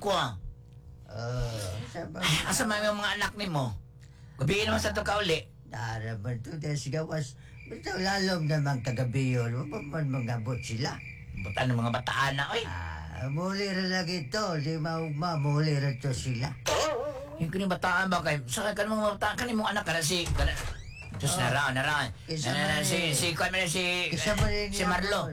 prangko ah. Asa man yung mga anak ni mo? Gabihin naman sa ito ka uli. Naraman to, des gawas. Basta lalong naman kagabi yun. Mapaman mangabot sila. Buta ng mga bataan na, oy. Muli rin lang ito. Di maugma, muli rin to sila. Yung kini bataan ba kayo? Sa kan mga bataan, kanin mong anak ka na si... Diyos, naraan. Si Marlo.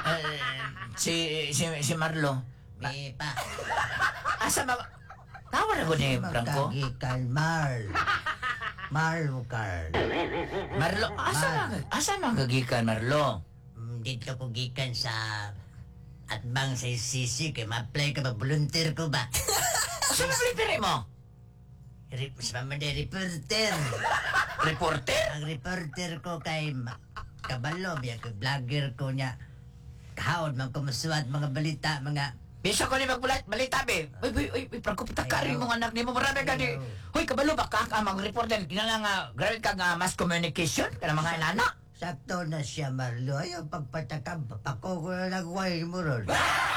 Si Marlo. Pipa. Asa ba? Tawa na ko ni Franco. Magagikan, Marlo, Carl. Marlo, asa magagikan, Marlo? Dito ko gikan sa atbang sa sisi kay ma-apply ka ba? Volunteer ko ba? Asa na volunteer mo? Sa mamanda, reporter. Reporter? Ang reporter ko kay Kabalo, biya kay vlogger ko niya. Kahawad man kumusuat mga balita, mga... Bisa ko ni magbalita, be. Uy, Franco, patakarin mong anak ni mo. Marami ka di. Uy, kabalo ba ka mga reporter? Kinala nga, grabe ka nga mass communication ka ng mga inana. Sakto na siya, Marlo. Ayaw pagpatakam. Pako ko na nagway mo ron.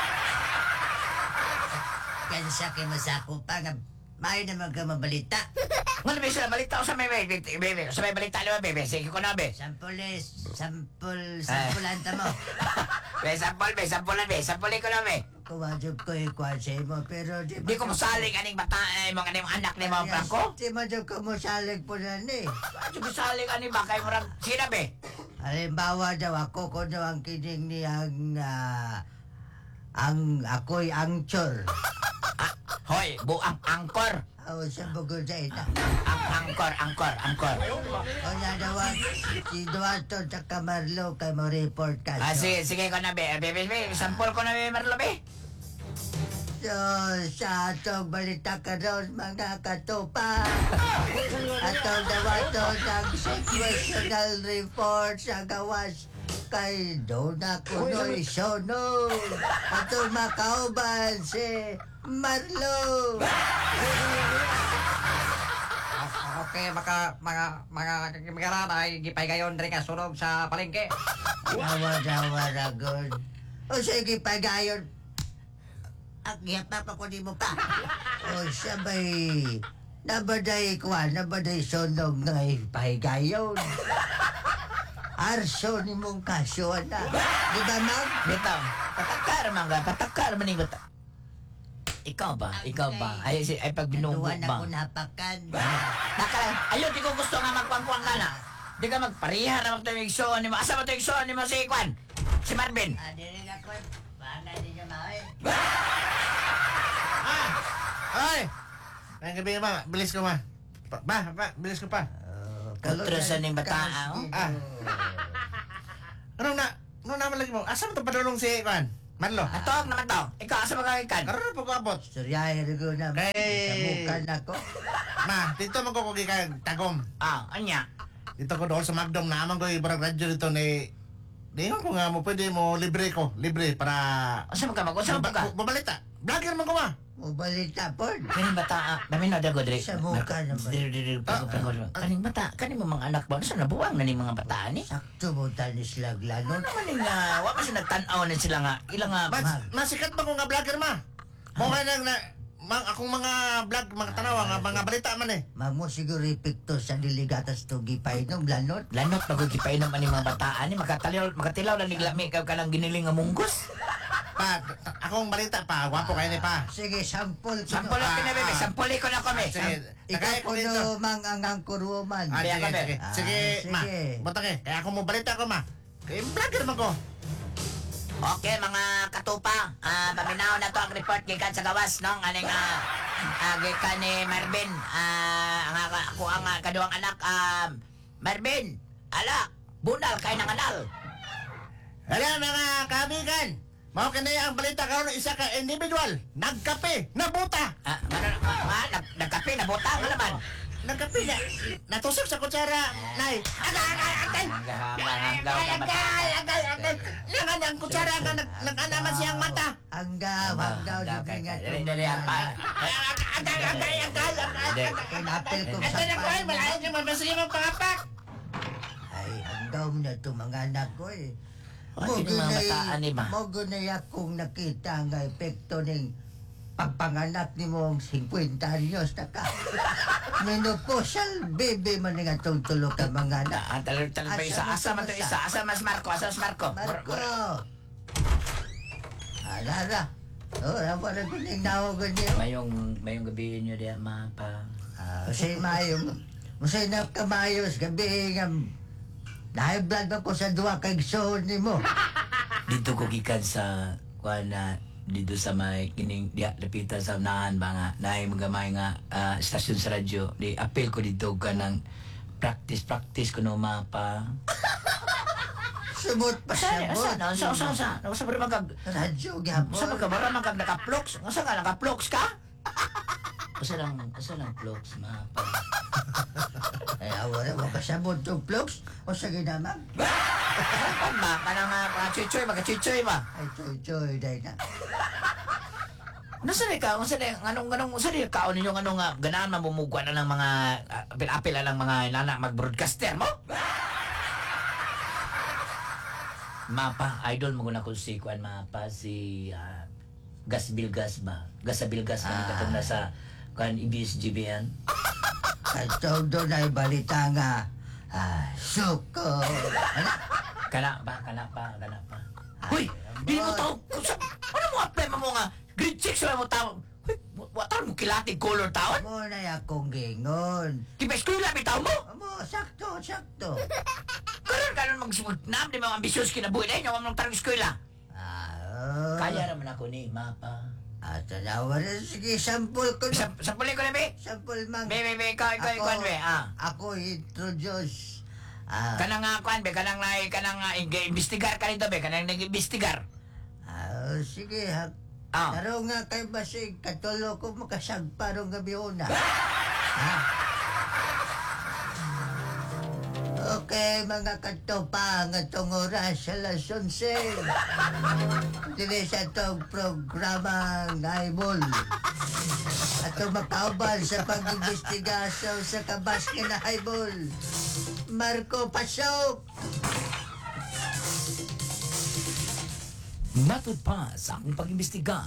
Kansa kay masako pa nga. May naman ka mabalita. Ano ba sila balita ko sa may balita naman, bebe. Sige ko na, be. Sampulan ta mo. Sampulin ko na, be. Kumadyo ko ikuan sa mo, pero di Di ko masaling aning bata, mga aning anak ni mga Franco. Di madyo ko masalig po na ni. Di ko masaling aning ba kayo marang sinabi. Halimbawa daw ako, kung daw ang kining ni ako'y angchor. Hoy, buang angkor. Sa bugod sa ita. Angkor. O na daw si Duarto at Marlo kay mo report ka. Sige ko na, be. Sampol ko na, be, Marlo, be. So, sa atong balita ka ron, mga katupa. Atong Duarto ng situational report sa gawas kay Dona Kunoy Sono. Atong makauban si Marlo. Okay, mga ay gipay gayon rin ka sunog sa palengke. Waragon. O sige, pagayon. Agyat pa ko di mo pa. O sabay, nabaday sunog nga ipahigayon. Arso ni mong kasyon na. Di ba, Mag? Bitaw, patakar man yung bata. Ikaw ba? Ay pag binugbog Tuwan ba? ako napakan. Ayun, di ko gusto nga magpangkuang ka na. Di ka magpariha na magtawigsoon ni mo. Asa magtawigsoon ni mo si Kwan? Si Marvin? Dili na ko. Baka di niya mawin. Ay! Ang gabi ma, bilis ko ma. Bilis ko pa. Kutrosan ng bata. Ano naman lagi mo? Asa mo ito padulong si Kwan? Marlo? Atog naman to. Ikaw, asa magagikan? Karoon po ko abot. Suryahe ko na. Sabukan ako. Ma, dito magkukugi ka tagom. Anya? Dito ko doon sa Magdom na amang ko ibarang radyo dito ni... Di ko nga mo pwede mo libre para... Asa mo ka ka? Babalita. Vlogger man ko ma. Mabalita po. Kaning bata, dami na dago, Dre. Sa mukha naman. Kaning bata, kaning mga anak ba? Saan nabuwang na ni mga bata ni? Sakto mo tanis laglanon. Ano man nga, wala siya nagtanaw na sila nga. Ilang nga, Masikat ba ko nga vlogger ma? Mo nga akong mga vlog, mga tanawa, mga balita man eh. Mamo siguro ipikto sa diligatas to gipainom lanot. lanot magugipainom ani mga bataan ni makatilaw lang niglami ka nang giniling nga munggos. Pa, akong balita pa, wapo kayo ni pa. Sige, sampol ko. Sampol lang pinabebe, sampol ko na kami. Sige, Ikaw tagay ko ko dito. no mangangang kuruman. Sige, ma. Butang eh. Kaya ako mo balita ko ma. Kaya vlogger man ko. Okay, mga katupa, paminaw na to ang report gikan sa gawas nung aning gikan ni Marvin. Ako ang kaduang anak, Marvin, ala, bunal kay nang anal. Hala mga kaibigan. Mao kanay ang balita karon isa ka individual nagkape, nabuta. Nagkape na butang nga naman. Nagkape na natusok sa kutsara. Nay, agay. Nangan ang kutsara nga nag-anaman siyang mata. Hanggaw dubingan. Dali apa? Kinapil ko sa Ito na ko ay malayo yung mabasili mong pangapak. Ay, hanggaw na to mga anak ko eh. Mga bataan ni ba? Mogo na akong nakita ang epekto ng pagpanganak ni mong 50 anyos na ka. Menopausal baby man nga itong tulo ka mga anak. Talag pa isa. Asa man to isa? Asa mas Marco? Asa mas Marco? Marco! Alala. Apa na kuning nawagan niyo? Mayong gabi niyo diya, mapa. Kasi mayong, masay na kamayos, gabi nga, na-high-blood ako sa duwa kay soon ni mo. Dito ko gikan sa kuana dito sa may kining diya lapitan sa unahan mga naay mga stasyon sa radyo. Di apel ko dito ka ng practice ko no mapa. Sumot pa sabot. Sa ba magag Radyo, gihapon. sa magkabara magag naka-flox? Asa ka naka-flox ka? Asa lang flox mapa. Ay, awala mo pa sabot yung plugs. O sa ginamang. Kan ba kanang chuchoy mag-chuchoy ba? Ay, choy-choy, day na. Nasa ka? Anong sa ka ninyo nga ganahan mamumugwa na ng mga apil-apil na ng mga nana mag-broadcaster mo? Mapa, idol mo na ko si Kuan Mapa, si Gasbilgas ba? Gasabilgas ka katong nasa Kuan IBS-GBN. Katong doon ay balita nga, suko. Kana pa. Hoy, di mo tao. Ano mo apply mo nga? Grade 6 mo tao. Hoy, watan mo kilating color tao? Mo na akong gingon. Kipa eskwela bitaw mo? Amo, sakto. Karon mag-nam di mga ambisyon kinabuhi na inyo ang tarong eskwela. Kaya naman ako ni Mapa. Tanawa rin. Sige, sample ko na. Sampulin ko na, be? Sample, mang. Be, ikaw, be. Ako introduce. Kanang kuan, be, kanang imbestigar ka nito, be, kanang nag-imbestigar. Sige, ha. Taro nga kay Basig, katulo ko makasagparong gabi una. Okay, mga katopang atong oras sa alas 11. Dili sa itong programang Naimol. Atong makaubal sa pag-investigasyon sa kabaske na Haibol. Marco Pasok! Matod pa sa akong pag-imbestiga.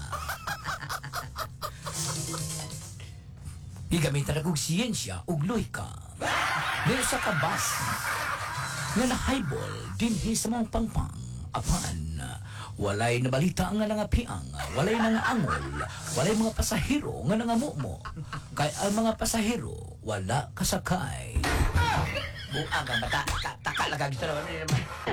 Gigamitan akong siyensya ug lohika. Ngayon sa kabas nga na-highball dinhi sa mga pangpang apan walay nabalita nga nangapiang, walay nangaangol, walay mga pasahero nga nangamumo. Kay ang mga pasahero wala kasakay. Buang ka bata, taka lagag sa naman.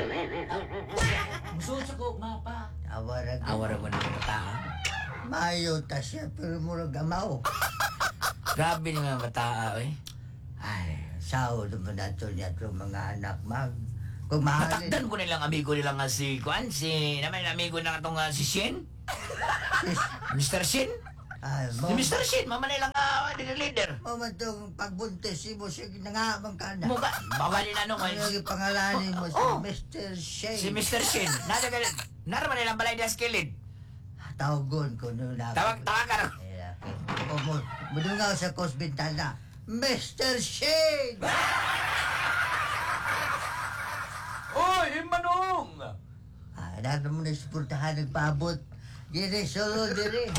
Mususo ko mapa. Awara mo na bata. Mayo ta siya pero murag amaw. Grabe ni mga bata eh. Ay, sao naman nato niya itong mga anak mag. Kung mahalin. Natakdan ko nilang amigo nila nga si Kwan, naman yung amigo na itong si Shin. Mr. Shin? Si Mr. Shin, mama nilang leader. Mama itong pagbuntis mo, sige na nga bang ka na. Muka, baka din ano nga. Yung pangalanin mo si Mr. Shane. Si Mr. Shin. Naraman nilang balay niya skilid. Tawagon ko noon ako. Tawag ka rin. Mudungaw sa Kosbintana. Mr. Shane! Oy, Manong! Nada mo na suportahan nagpaabot. Dire, solo dire.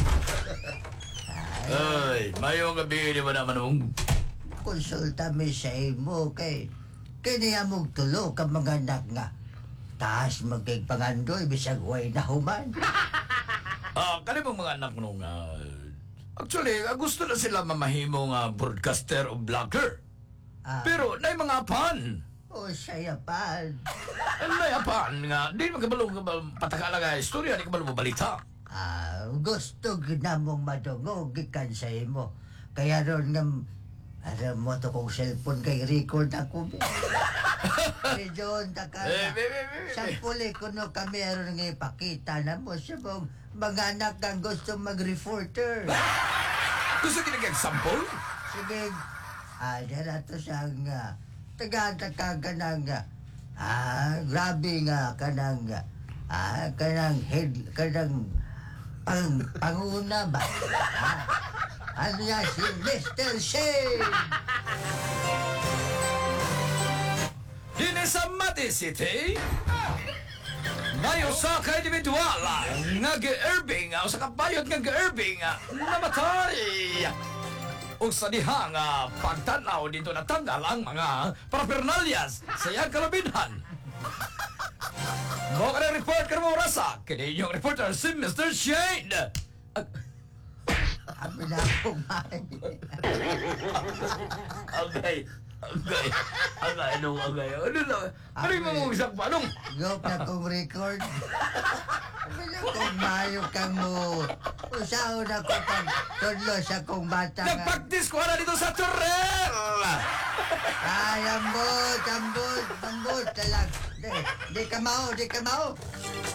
Ay, mayong gabi ni Manong. Konsulta mi sa imo kay kaniya mong tulo ka mga anak nga. Taas magkagpangandoy bisag way na human. Kani bang mga anak nung actually, gusto na sila mamahimo nga broadcaster o vlogger. Pero nay mga apan. O saya pan. Nay apan nga di magkabalo patakala nga istorya di kabalo balita. Gusto ginamong madungog gikan sa imo. Kaya ron nga aram mo to kong cellphone kay record ako. Medyo takala. Sampuli ko no kami aron nga ipakita na mo sa mga anak kang gusto mag-reporter. Gusto kinag-example? Sige, dyan to siyang taga-taka ka ng grabe nga kanang head, kanang panguna ba? Ano yan si Mr. Shane? Dini sa Mati City, May usa ka individual nga gi-erbing o sa kabayot nga gi-erbing namatay. Ug sa diha nga pagtanaw dito natanggal ang mga parapernalyas sa iyang kalabinhan. Mo ka na report ka mo rasa. Kini inyong reporter si Mr. Shane. Abi na akong may. Agay. Ano agay? Ano lang? Ano yung mga usap pa? Anong? Gop na kong record. Abi na kong mayo kang mo. Usaw na ko pag tudlo sa kong bata nga. Nagpaktis ko na dito sa Turel! Ay, ambot talag. Di ka mao.